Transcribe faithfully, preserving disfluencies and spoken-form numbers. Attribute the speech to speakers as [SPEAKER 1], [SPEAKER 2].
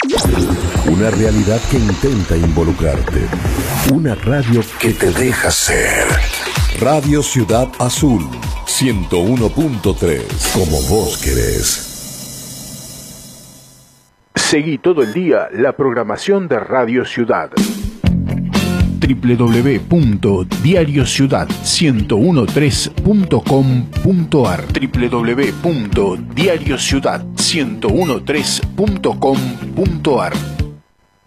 [SPEAKER 1] Una realidad que intenta involucrarte. Una radio que te deja ser. Radio Ciudad Azul, ciento uno punto tres. Como vos querés.
[SPEAKER 2] Seguí todo el día la programación de Radio Ciudad.
[SPEAKER 3] doble u doble u doble u punto diario ciudad ciento trece punto com punto a r doble u doble u doble u punto diario ciudad ciento trece punto com punto a r